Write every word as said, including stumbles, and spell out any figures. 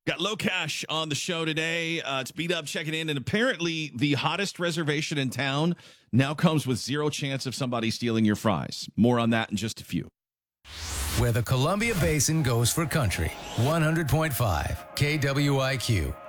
Got Low Cash on the show today. Uh, it's Beat Up checking in, and apparently the hottest reservation in town now comes with zero chance of somebody stealing your fries. More on that in just a few. Where the Columbia Basin goes for country. one hundred point five K W I Q.